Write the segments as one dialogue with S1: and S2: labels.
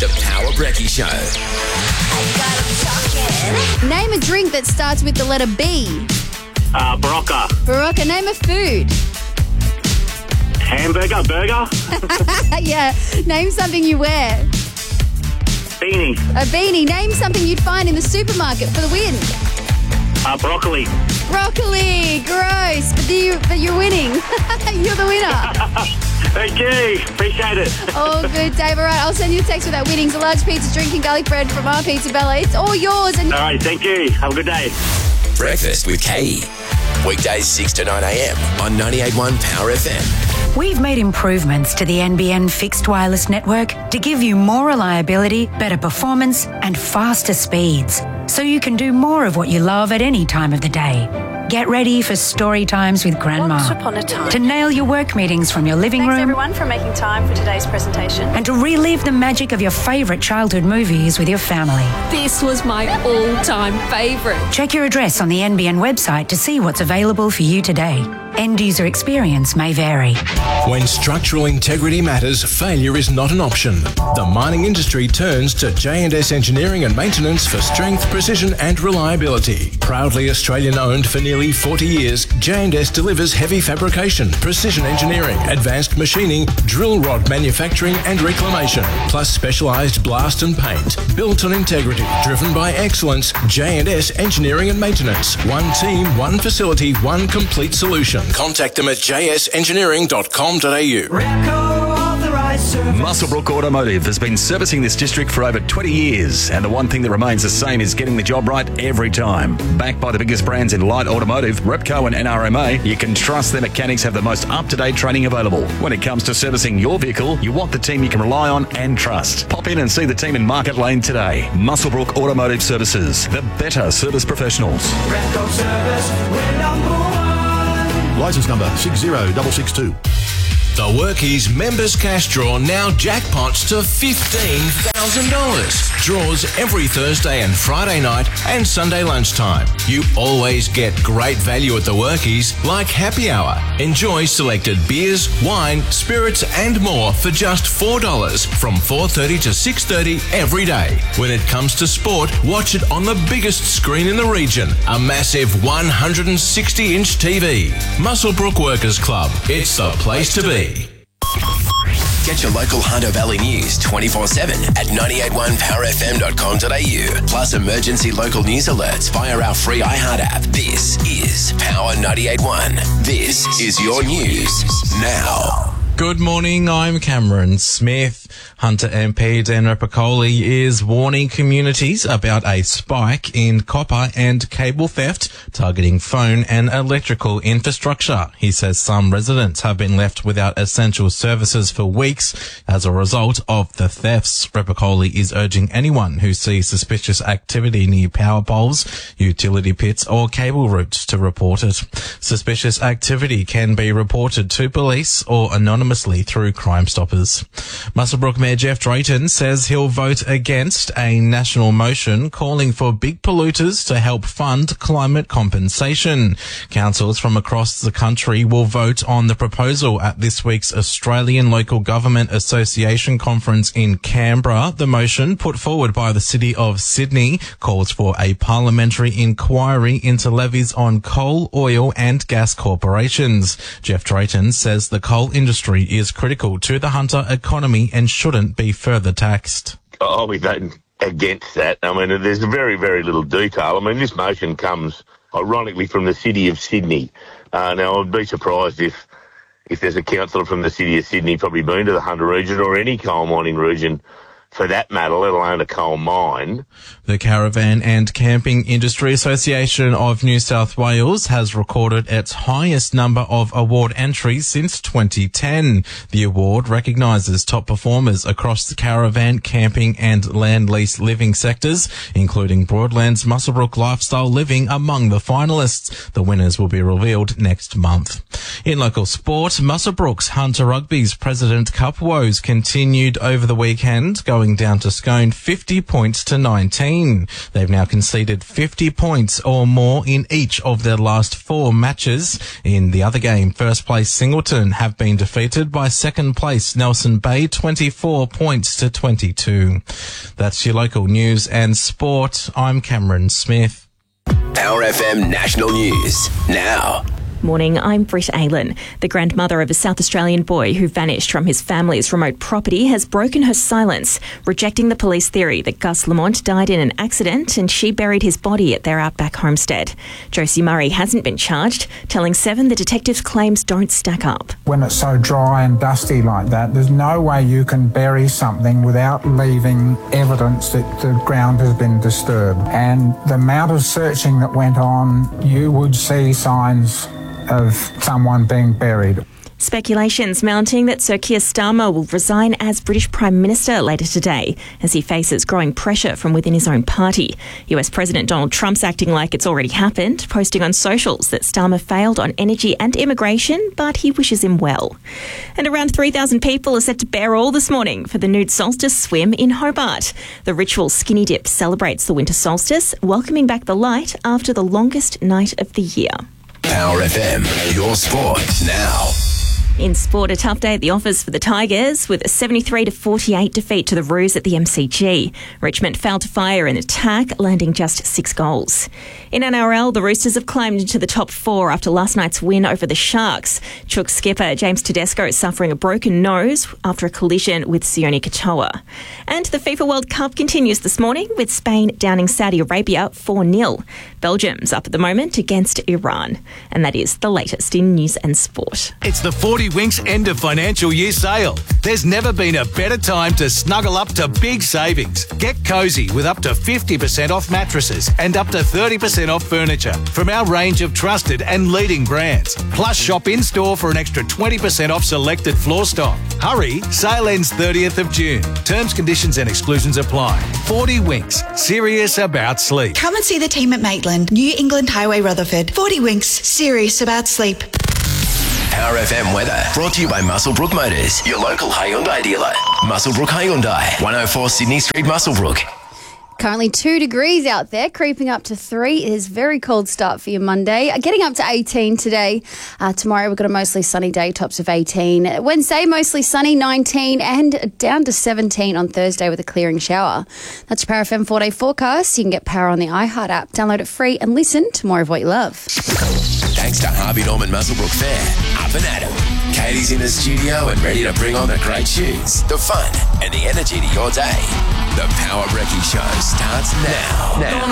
S1: The Power Brekkie Show.
S2: Name a drink that starts with the letter B.
S3: Barocca.
S2: Barocca. Name a food.
S3: Hamburger. Burger.
S2: Yeah. Name something you wear.
S3: Beanie.
S2: A beanie. Name something you'd find in the supermarket for the win.
S3: Broccoli.
S2: Broccoli. Gross. But you're winning. You're the winner.
S3: Thank you. Appreciate it.
S2: Oh, good, Dave. All right, I'll send you a text with that winnings. A large pizza, drinking garlic bread from our Pizza Bella. It's all yours. And
S3: All right, thank you. Have a good day.
S1: Breakfast with Katie. Weekdays 6 to 9 a.m. on 98.1 Power FM.
S4: We've made improvements to the NBN fixed wireless network to give you more reliability, better performance, and faster speeds, so you can do more of what you love at any time of the day. Get ready for story times with Grandma.
S5: Once upon a time.
S4: To nail your work meetings from your living
S5: Thanks
S4: room.
S5: everyone for making time for today's presentation.
S4: And to relive the magic of your favourite childhood movies with your family.
S6: This was my all-time favourite.
S4: Check your address on the NBN website to see what's available for you today. End user experience may vary.
S7: When structural integrity matters, failure is not an option. The mining industry turns to J&S Engineering and Maintenance for strength, precision and reliability. Proudly Australian-owned for nearly 40 years, J&S delivers heavy fabrication, precision engineering, advanced machining, drill rod manufacturing and reclamation, plus specialised blast and paint. Built on integrity, driven by excellence, J&S Engineering and Maintenance. One team, one facility, one complete solution. Contact them at jsengineering.com.au.
S8: Muswellbrook Automotive has been servicing this district for over 20 years, and the one thing that remains the same is getting the job right every time. Backed by the biggest brands in light automotive, Repco and NRMA, you can trust their mechanics have the most up-to-date training available. When it comes to servicing your vehicle, you want the team you can rely on and trust. Pop in and see the team in Market Lane today. Muswellbrook Automotive Services, the better service professionals.
S9: Repco Service, we're number one. Licence number 60662.
S7: The Workies Members Cash Draw now jackpots to $15,000. Draws every Thursday and Friday night and Sunday lunchtime. You always get great value at the Workies, like happy hour. Enjoy selected beers, wine, spirits and more for just $4 from 4:30 to 6:30 every day. When it comes to sport, watch it on the biggest screen in the region, a massive 160-inch TV. Muswellbrook Workers Club. It's the place to be.
S1: Get your local Hunter Valley news 24/7 at 981powerfm.com.au. Plus emergency local news alerts via our free iHeart app. This is Power 98.1. This is your news now.
S10: Good morning, I'm Cameron Smith. Hunter MP Dan Rapopoli is warning communities about a spike in copper and cable theft targeting phone and electrical infrastructure. He says some residents have been left without essential services for weeks as a result of the thefts. Rapopoli is urging anyone who sees suspicious activity near power poles, utility pits or cable routes to report it. Suspicious activity can be reported to police or anonymously through Crime Stoppers. Muswellbrook Mayor Jeff Drayton says he'll vote against a national motion calling for big polluters to help fund climate compensation. Councils from across the country will vote on the proposal at this week's Australian Local Government Association conference in Canberra. The motion, put forward by the City of Sydney, calls for a parliamentary inquiry into levies on coal, oil and gas corporations. Jeff Drayton says the coal industry is critical to the Hunter economy and shouldn't be further taxed.
S11: I'll be voting against that. I mean, there's very, very little detail. I mean, this motion comes, ironically, from the City of Sydney. Now, I'd be surprised if there's a councillor from the City of Sydney probably been to the Hunter region or any coal mining region for that matter, let alone a coal mine.
S10: The Caravan and Camping Industry Association of New South Wales has recorded its highest number of award entries since 2010. The award recognises top performers across the caravan, camping and land lease living sectors, including Broadlands Muswellbrook Lifestyle Living among the finalists. The winners will be revealed next month. In local sport, Muswellbrook's Hunter Rugby's President Cup woes continued over the weekend, going going down to Scone 50 points to 19. They've now conceded 50 points or more in each of their last 4 matches. In the other game, first place Singleton have been defeated by second place Nelson Bay 24 points to 22. That's your local news and sport. I'm Cameron Smith.
S1: Power FM National News now.
S12: Morning, I'm Britt Aylen. The grandmother of a South Australian boy who vanished from his family's remote property has broken her silence, rejecting the police theory that Gus Lamont died in an accident and she buried his body at their outback homestead. Josie Murray hasn't been charged, telling Seven the detective's claims don't stack up.
S13: When it's so dry and dusty like that, there's no way you can bury something without leaving evidence that the ground has been disturbed. And the amount of searching that went on, you would see signs of someone being buried.
S12: Speculations mounting that Sir Keir Starmer will resign as British Prime Minister later today as he faces growing pressure from within his own party. US President Donald Trump's acting like it's already happened, posting on socials that Starmer failed on energy and immigration, but he wishes him well. And around 3,000 people are set to Bear All this morning for the nude solstice swim in Hobart. The ritual skinny dip celebrates the winter solstice, welcoming back the light after the longest night of the year.
S1: Power FM, your sport now.
S12: In sport, a tough day at the office for the Tigers with a 73-48 defeat to the Roos at the MCG. Richmond failed to fire an attack, landing just 6 goals. In NRL, the Roosters have climbed into the top 4 after last night's win over the Sharks. Chook skipper James Tedesco is suffering a broken nose after a collision with Sione Katoa. And the FIFA World Cup continues this morning with Spain downing Saudi Arabia 4-0. Belgium's up at the moment against Iran. And that is the latest in news and sport.
S14: It's the 40 Winks end of financial year sale. There's never been a better time to snuggle up to big savings. Get cosy with up to 50% off mattresses and up to 30% off furniture from our range of trusted and leading brands. Plus shop in store for an extra 20% off selected floor stock. Hurry, sale ends 30th of June. Terms, conditions and exclusions apply. 40 Winks, serious about sleep.
S15: Come and see the team at Maitland, New England Highway, Rutherford. 40 Winks, serious about sleep.
S1: Power FM weather brought to you by Musselbrook Motors, your local Hyundai dealer. Musselbrook Hyundai, 104 Sydney Street, Musselbrook.
S2: Currently 2 degrees out there, creeping up to 3. It is a very cold start for your Monday. Getting up to 18 today. Tomorrow we've got a mostly sunny day, tops of 18. Wednesday, mostly sunny, 19, and down to 17 on Thursday with a clearing shower. That's your Power FM 4-day forecast. You can get Power on the iHeart app. Download it free and listen to more of what you love.
S1: Thanks to Harvey Norman Musselbrook Fair. Up and at 'em. Katie's in the studio and ready to bring on the great tunes, the fun, and the energy to your day. The Power Brekkie Show starts now.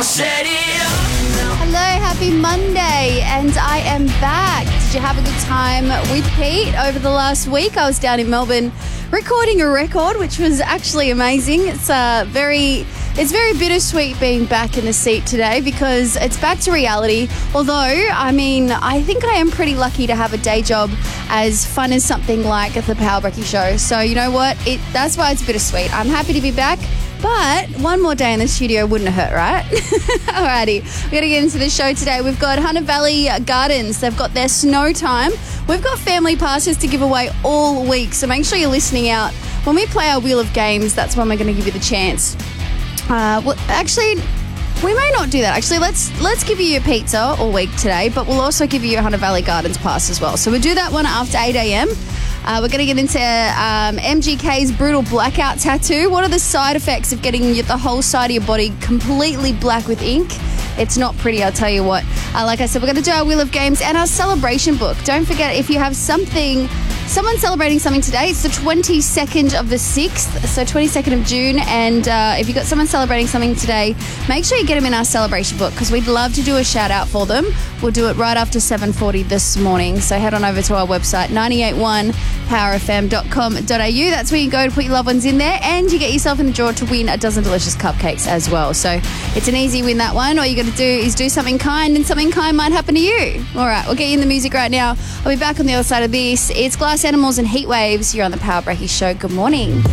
S2: Hello, happy Monday, and I am back. Did you have a good time with Pete over the last week? I was down in Melbourne recording a record, which was actually amazing. It's very bittersweet being back in the seat today because it's back to reality. Although, I mean, I think I am pretty lucky to have a day job as fun as something like the Power Brekkie Show. So you know what? That's why it's bittersweet. I'm happy to be back. But one more day in the studio wouldn't hurt, right? Alrighty, we're going to get into the show today. We've got Hunter Valley Gardens. They've got their snow time. We've got family passes to give away all week, so make sure you're listening out. When we play our Wheel of Games, that's when we're going to give you the chance. Well, actually, we may not do that. Actually, let's give you your pizza all week today, but we'll also give you your Hunter Valley Gardens pass as well. So we'll do that one after 8 a.m. We're going to get into MGK's brutal blackout tattoo. What are the side effects of getting the whole side of your body completely black with ink? It's not pretty, I'll tell you what. Like I said, we're going to do our Wheel of Games and our celebration book. Don't forget, if you have someone celebrating something today, it's the 22nd of the 6th, so 22nd of June. And if you've got someone celebrating something today, make sure you get them in our celebration book because we'd love to do a shout out for them. We'll do it right after 7:40 this morning. So head on over to our website, 981powerfm.com.au. That's where you go to put your loved ones in there, and you get yourself in the draw to win a dozen delicious cupcakes as well. So it's an easy win, that one. All you got to do is do something kind, and something kind might happen to you. All right, we'll get you in the music right now. I'll be back on the other side of this. It's Glass Animals and Heat Waves. You're on the Power Brekkie Show. Good morning.